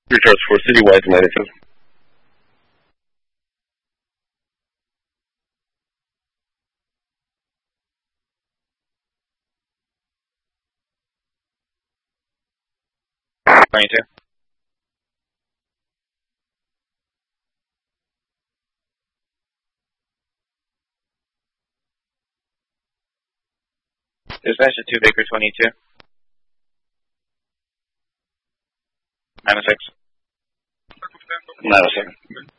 Recharge for citywide 92. Dispatch to 2 Baker 22. 906. 907.